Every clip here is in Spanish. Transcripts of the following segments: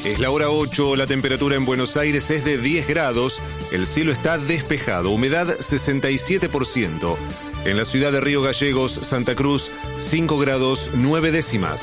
Es la hora 8, la temperatura en Buenos Aires es de 10 grados, el cielo está despejado, humedad 67%. En la ciudad de Río Gallegos, Santa Cruz, 5 grados 9 décimas.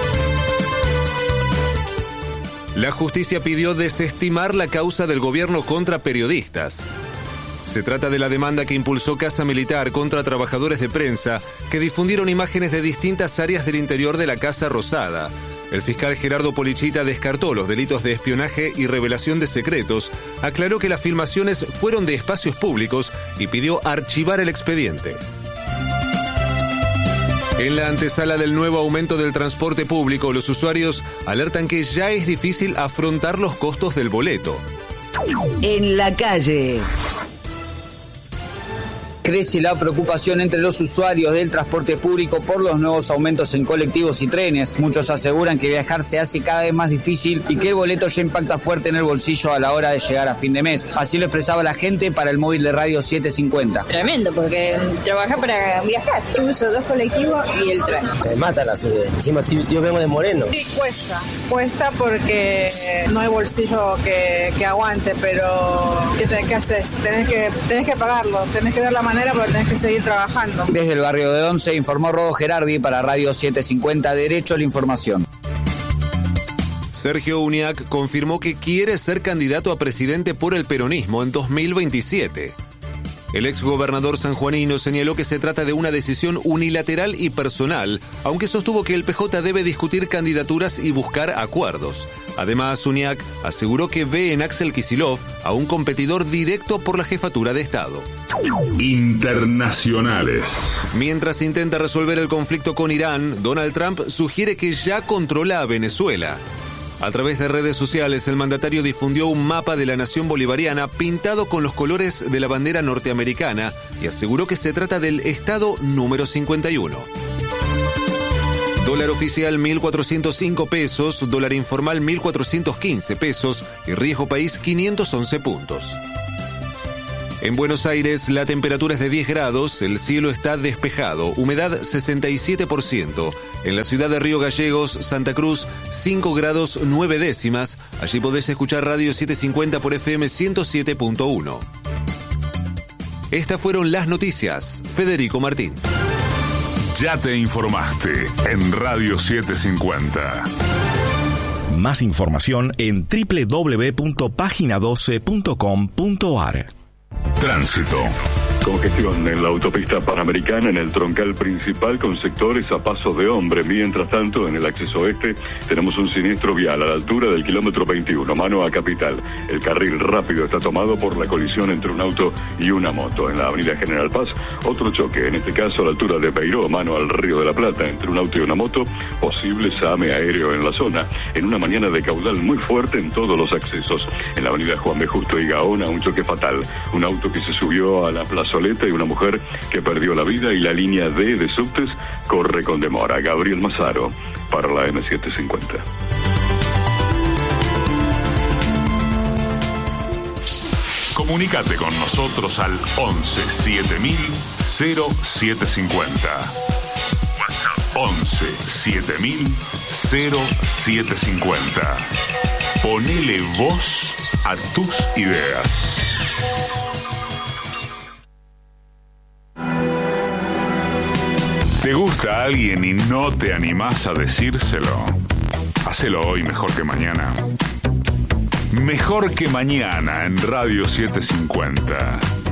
La justicia pidió desestimar la causa del gobierno contra periodistas. Se trata de la demanda que impulsó Casa Militar contra trabajadores de prensa que difundieron imágenes de distintas áreas del interior de la Casa Rosada. El fiscal Gerardo Polichita descartó los delitos de espionaje y revelación de secretos, aclaró que las filmaciones fueron de espacios públicos y pidió archivar el expediente. En la antesala del nuevo aumento del transporte público, los usuarios alertan que ya es difícil afrontar los costos del boleto. En la calle. Crece la preocupación entre los usuarios del transporte público por los nuevos aumentos en colectivos y trenes. Muchos aseguran que viajar se hace cada vez más difícil y que el boleto ya impacta fuerte en el bolsillo a la hora de llegar a fin de mes. Así lo expresaba la gente para el móvil de Radio 750. Tremendo, porque trabajé para viajar. Uso 2 colectivos y el tren. Me mata la ciudad. Encima yo vengo de Moreno. Sí, cuesta porque no hay bolsillo que aguante, pero ¿qué haces? Tenés que pagarlo, tenés que dar la manera, pero tenés que seguir trabajando. Desde el barrio de Once informó Rodo Gerardi para Radio 750 Derecho a la Información. Sergio Uñac confirmó que quiere ser candidato a presidente por el peronismo en 2027. El exgobernador sanjuanino señaló que se trata de una decisión unilateral y personal, aunque sostuvo que el PJ debe discutir candidaturas y buscar acuerdos. Además, Uñac aseguró que ve en Axel Kicillof a un competidor directo por la jefatura de Estado. Internacionales. Mientras intenta resolver el conflicto con Irán, Donald Trump sugiere que ya controla a Venezuela. A través de redes sociales, el mandatario difundió un mapa de la nación bolivariana pintado con los colores de la bandera norteamericana y aseguró que se trata del estado número 51. Dólar oficial 1.405 pesos, dólar informal 1.415 pesos y riesgo país 511 puntos. En Buenos Aires la temperatura es de 10 grados, el cielo está despejado, humedad 67%. En la ciudad de Río Gallegos, Santa Cruz, 5 grados 9 décimas. Allí podés escuchar Radio 750 por FM 107.1. Estas fueron las noticias. Federico Martín. Ya te informaste en Radio 750. Más información en www.pagina12.com.ar. Tránsito. Congestión en la autopista Panamericana, en el troncal principal con sectores a pasos de hombre. Mientras tanto, en el acceso oeste tenemos un siniestro vial a la altura del kilómetro 21, mano a Capital. El carril rápido está tomado por la colisión entre un auto y una moto. En la avenida General Paz, otro choque, en este caso a la altura de Peiró, mano al Río de la Plata, entre un auto y una moto. Posible SAME aéreo en la zona. En una mañana de caudal muy fuerte en todos los accesos. En la avenida Juan B. Justo y Gaona, un choque fatal. Un auto que se subió a la plazoleta y una mujer que perdió la vida, y la línea D de subtes corre con demora. Gabriel Mazaro para la M750. Comunícate con nosotros al 11 7000 0750. 11 7000 0750. Ponele voz a tus ideas. ¿Te gusta alguien y no te animás a decírselo? Hacelo hoy mejor que mañana. Mejor que mañana en Radio 750.